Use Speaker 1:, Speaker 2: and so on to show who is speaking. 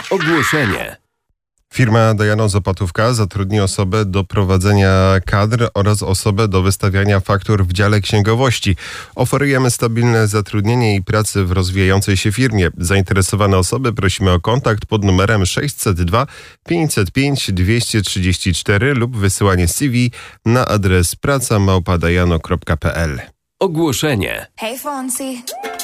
Speaker 1: Ogłoszenie.
Speaker 2: Firma Dajanoz Opatówka zatrudni osobę do prowadzenia kadr oraz osobę do wystawiania faktur w dziale księgowości. Oferujemy stabilne zatrudnienie i pracę w rozwijającej się firmie. Zainteresowane osoby prosimy o kontakt pod numerem 602 505 234 lub wysyłanie CV na adres praca@dajano.pl.
Speaker 1: Ogłoszenie.
Speaker 3: Hey Fonzie.